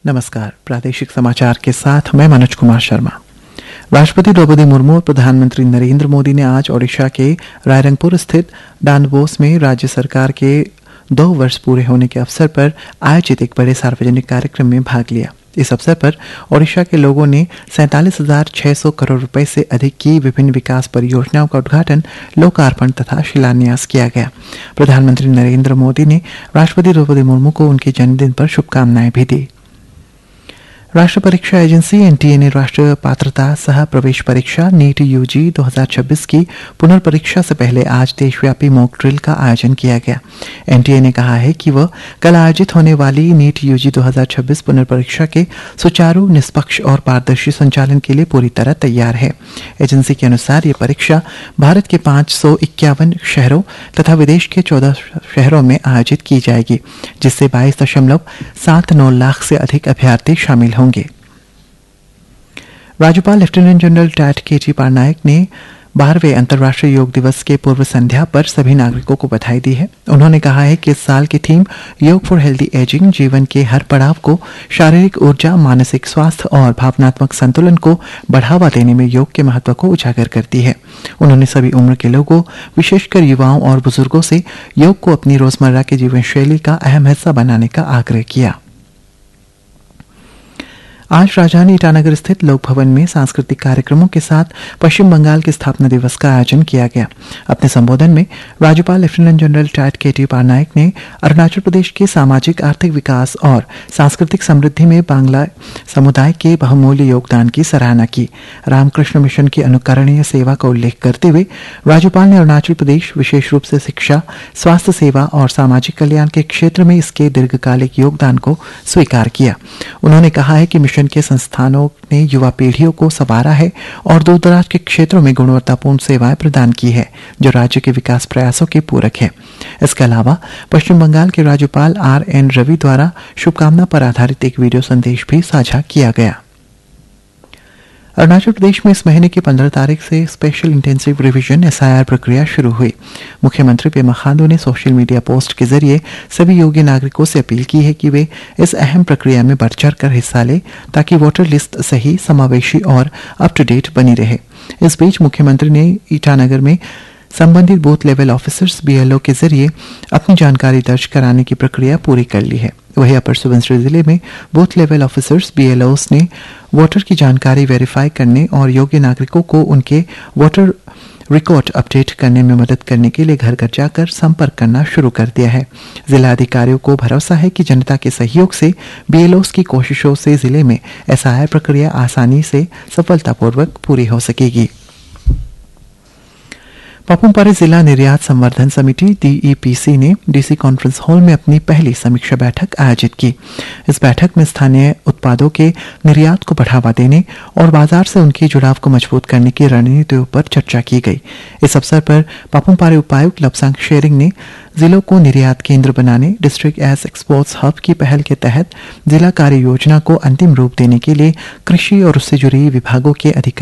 नमस्कार, प्रादेशिक समाचार के साथ मैं मनोज कुमार शर्मा। राष्ट्रपति द्रौपदी मुर्मू और प्रधानमंत्री नरेंद्र मोदी ने आज ओडिशा के रायरंगपुर स्थित डांडबोस में राज्य सरकार के 2 वर्ष पूरे होने के अवसर पर आयोजित एक बड़े सार्वजनिक कार्यक्रम में भाग लिया। इस अवसर पर ओडिशा के लोगों ने 47,600 करोड़ रुपए से अधिक की विभिन्न विकास परियोजनाओं का उद्घाटन, लोकार्पण तथा शिलान्यास किया गया। प्रधानमंत्री नरेंद्र मोदी ने राष्ट्रपति द्रौपदी मुर्मू को उनके जन्मदिन पर शुभकामनाएं भी दी। राष्ट्रीय परीक्षा एजेंसी एनटीए ने राष्ट्रीय पात्रता सह प्रवेश परीक्षा नीट यूजी 2026 की पुनर्परीक्षा से पहले आज देशव्यापी मॉक ड्रिल का आयोजन किया गया। एनटीए ने कहा है कि वह कल आयोजित होने वाली नीट यूजी 2026 पुनर्परीक्षा के सुचारू, निष्पक्ष और पारदर्शी संचालन के लिए पूरी तरह तैयार है। एजेंसी के अनुसार ये परीक्षा भारत के 551 शहरों तथा विदेश के 14 शहरों में आयोजित की जाएगी, जिससे 22.79 लाख से अधिक अभ्यर्थी शामिल होंगे। राज्यपाल लेफ्टिनेंट जनरल टैट केटी पारनायक ने 12वें अंतर्राष्ट्रीय योग दिवस के पूर्व संध्या पर सभी नागरिकों को बधाई दी है। उन्होंने कहा है कि इस साल की थीम योग फॉर हेल्दी एजिंग जीवन के हर पड़ाव को शारीरिक ऊर्जा, मानसिक स्वास्थ्य और भावनात्मक संतुलन को बढ़ावा देने में योग के महत्व को उजागर करती है। उन्होंने सभी उम्र के लोगों, विशेषकर युवाओं और बुजुर्गों से योग को अपनी रोजमर्रा की जीवन शैली का अहम हिस्सा बनाने का आग्रह किया। आज राजधानी ईटानगर स्थित लोक भवन में सांस्कृतिक कार्यक्रमों के साथ पश्चिम बंगाल के स्थापना दिवस का आयोजन किया गया। अपने संबोधन में राज्यपाल लेफ्टिनेंट जनरल टैट केटी पारनायक ने अरुणाचल प्रदेश के सामाजिक आर्थिक विकास और सांस्कृतिक समृद्धि में बांग्ला समुदाय के बहुमूल्य योगदान की सराहना की। रामकृष्ण मिशन की अनुकरणीय सेवा का उल्लेख करते हुए राज्यपाल ने अरुणाचल प्रदेश, विशेष रूप से शिक्षा, स्वास्थ्य सेवा और सामाजिक कल्याण के क्षेत्र में इसके दीर्घकालिक योगदान को स्वीकार किया। उन्होंने कहा है कि मिशन के संस्थानों ने युवा पीढ़ियों को संवारा है और दूरदराज के क्षेत्रों में गुणवत्तापूर्ण सेवाएं प्रदान की है, जो राज्य के विकास प्रयासों के पूरक है। इसके अलावा पश्चिम बंगाल के राज्यपाल RN रवि द्वारा शुभकामना पर आधारित एक वीडियो संदेश भी साझा किया गया। अरुणाचल प्रदेश में इस महीने की 15 तारीख से स्पेशल इंटेंसिव रिवीजन SIR प्रक्रिया शुरू हुई। मुख्यमंत्री पेमा खांडू ने सोशल मीडिया पोस्ट के जरिए सभी योग्य नागरिकों से अपील की है कि वे इस अहम प्रक्रिया में बढ़ चढ़कर हिस्सा लें, ताकि वोटर लिस्ट सही, समावेशी और अप टू डेट बनी रहे। इस बीच मुख्यमंत्री ने ईटानगर में संबंधित बूथ लेवल ऑफिसर्स BLO के जरिए अपनी जानकारी दर्ज कराने की प्रक्रिया पूरी कर ली है। वहीं अपर सुबनसिरी जिले में बूथ लेवल ऑफिसर्स BLOs ने वोटर की जानकारी वेरीफाई करने और योग्य नागरिकों को उनके वोटर रिकॉर्ड अपडेट करने में मदद करने के लिए घर घर जाकर संपर्क करना शुरू कर दिया है। जिला अधिकारियों को भरोसा है कि जनता के सहयोग से BLOs की कोशिशों से जिले में SIR प्रक्रिया आसानी से सफलतापूर्वक पूरी हो सकेगी। पापुमपारे जिला निर्यात संवर्धन समिति DEPC ने DC कॉन्फ्रेंस हॉल में अपनी पहली समीक्षा बैठक आयोजित की। इस बैठक में स्थानीय उत्पादों के निर्यात को बढ़ावा देने और बाजार से उनके जुड़ाव को मजबूत करने की रणनीतियों पर चर्चा की गई। इस अवसर पर पापुमपारे उपायुक्त लपसांग शेरिंग ने जिलों को निर्यात केंद्र बनाने, डिस्ट्रिक्ट एज एक्सपोर्ट्स हब की पहल के तहत जिला कार्य योजना को अंतिम रूप देने के लिए कृषि और उससे जुड़ी विभागों के अधिकारी